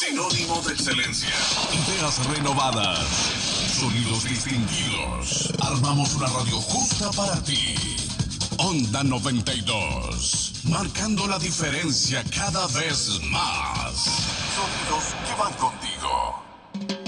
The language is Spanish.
Sinónimo de excelencia. Ideas renovadas. Sonidos distinguidos. Armamos una radio justa para ti. Onda 92. Marcando la diferencia cada vez más. Sonidos que van contigo.